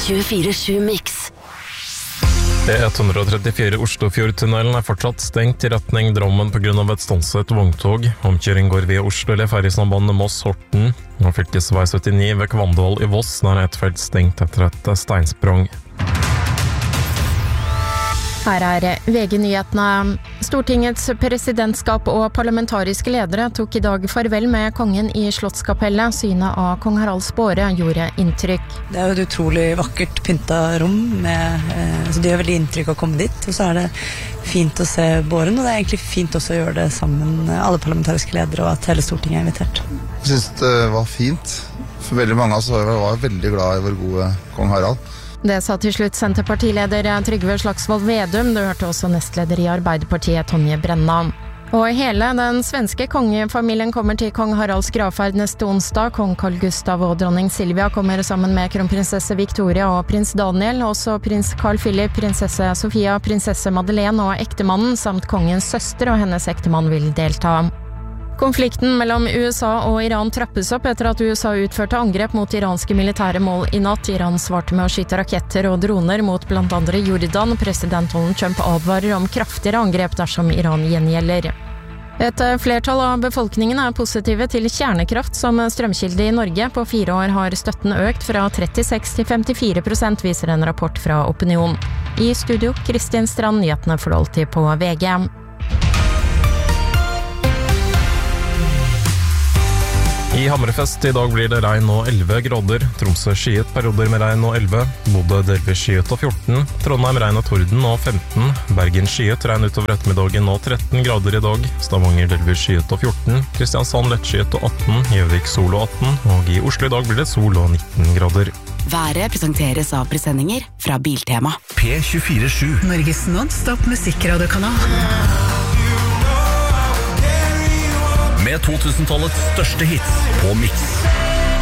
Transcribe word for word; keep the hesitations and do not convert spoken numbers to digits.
tjuefire sju Mix. E ett hundre trettifire Oslofjordtunnelen er fortsatt stengt i retning Drammen på grunn av et stanset vogntog. Omkjøring går via Oslo eller ferjesambandet Moss-Horten. Og fylkesvei syttini ved Kvandal i Voss, der er et felt stengt etter et steinsprang. Her er V G-nyhetene. Stortingets presidentskap og parlamentariske ledere tok i dag farvel med kongen i Slottskapellet. Synet av kong Haralds båre gjorde inntrykk. Det er jo et utrolig vakkert pynta rom. Med, eh, så det gjør veldig inntrykk å komme dit. Og så er det fint å se båren, og det er egentlig fint også å gjøre det sammen, alle parlamentariske ledere, og at hele Stortinget er invitert. Jeg synes det var fint. For veldig mange av oss var veldig glad i vår gode kong Harald. Det sa til slutt Senterpartileder Trygve Slagsvold Vedum. Du hørte også nestleder i Arbeiderpartiet Tonje Brenna. Og hele den svenske kongefamilien kommer til kong Haralds gravferd neste onsdag. Kong Carl Gustav og dronning Silvia kommer sammen med kronprinsesse Victoria og prins Daniel. Også prins Carl Philip, prinsesse Sofia, prinsesse Madeleine og ektemannen samt kongens søster og hennes ektemann vil delta. Konflikten mellom U S A og Iran trappes opp etter at U S A utførte angrep mot iranske militære mål i natt. Iran svarte med å skyte raketter og droner mot blant andre Jordan. President Donald Trump advarer om kraftigere angrep dersom Iran gjengjelder. Et flertall av befolkningen er positive til kjernekraft som strømkilde i Norge. På fire år har støtten økt fra trettiseks til femtifire prosent, viser en rapport fra Opinion. I studio, Kristin Strand, nyhetene får du alltid på V G. I Hammerfest i dag blir det regn og elleve grader. Tromsø skyet perioder med regn og elleve. Bodø delvis skyet og fjorten. Trondheim regn og torden og femten. Bergen skyet regn utover ettermiddagen og tretten grader i dag. Stavanger delvis skyet og fjorten. Kristiansand lett skyet og atten. Gjøvik sol og atten. Og i Oslo i dag blir det sol og nitten grader. Været presenteres av presendinger fra Biltema. P tjuefire sju. Norges non-stop musikkradiokanal. Med to tusen-tallets største hits på Mix.